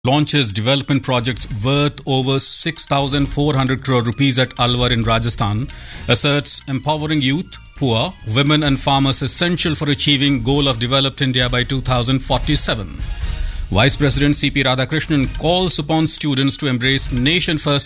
launches development projects worth over 6,400 crore rupees at Alwar in Rajasthan, asserts empowering youth, poor, women and farmers essential for achieving goal of developed India by 2047. Vice President C.P. Radhakrishnan calls upon students to embrace nation-first